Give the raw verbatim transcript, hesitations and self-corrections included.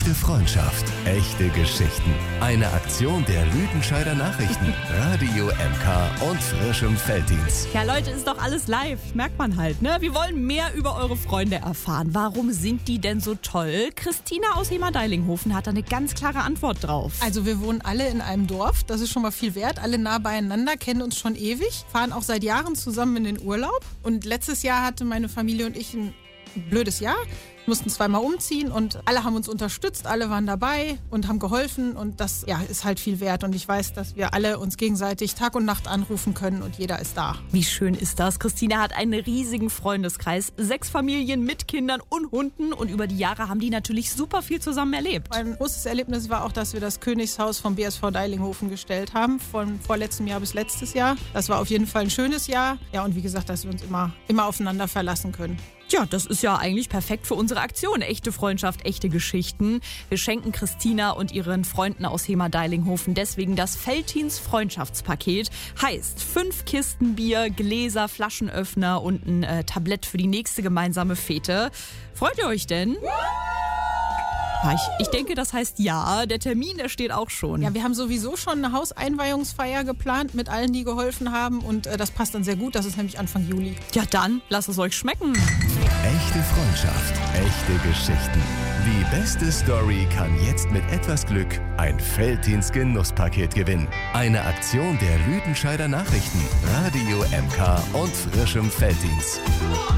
Echte Freundschaft, echte Geschichten. Eine Aktion der Lüdenscheider Nachrichten, Radio M K und frischem Felddienst. Ja, Leute, ist doch alles live. Merkt man halt, ne? Wir wollen mehr über eure Freunde erfahren. Warum sind die denn so toll? Christina aus Hema-Deilinghofen hat da eine ganz klare Antwort drauf. Also wir wohnen alle in einem Dorf. Das ist schon mal viel wert. Alle nah beieinander, kennen uns schon ewig. Fahren auch seit Jahren zusammen in den Urlaub. Und letztes Jahr hatte meine Familie und ich ein blödes Jahr. Wir mussten zweimal umziehen und alle haben uns unterstützt, alle waren dabei und haben geholfen und das ja, ist halt viel wert und ich weiß, dass wir alle uns gegenseitig Tag und Nacht anrufen können und jeder ist da. Wie schön ist das? Christina hat einen riesigen Freundeskreis, sechs Familien mit Kindern und Hunden und über die Jahre haben die natürlich super viel zusammen erlebt. Ein großes Erlebnis war auch, dass wir das Königshaus vom B S V Deilinghofen gestellt haben, von vorletztem Jahr bis letztes Jahr. Das war auf jeden Fall ein schönes Jahr. Ja, und wie gesagt, dass wir uns immer, immer aufeinander verlassen können. Tja, das ist ja eigentlich perfekt für unsere Aktion. Echte Freundschaft, echte Geschichten. Wir schenken Christina und ihren Freunden aus Hema-Deilinghofen deswegen das Felddienst Freundschaftspaket. Heißt fünf Kisten Bier, Gläser, Flaschenöffner und ein äh, Tablett für die nächste gemeinsame Fete. Freut ihr euch denn? Ja, ich, ich denke, das heißt ja. Der Termin, der steht auch schon. Ja, wir haben sowieso schon eine Hauseinweihungsfeier geplant mit allen, die geholfen haben. Und äh, das passt dann sehr gut. Das ist nämlich Anfang Juli. Ja, dann lasst es euch schmecken. Echte Freundschaft, echte Geschichten. Die beste Story kann jetzt mit etwas Glück ein Felddienst-Genusspaket gewinnen. Eine Aktion der Lüdenscheider Nachrichten, Radio M K und frischem Felddienst.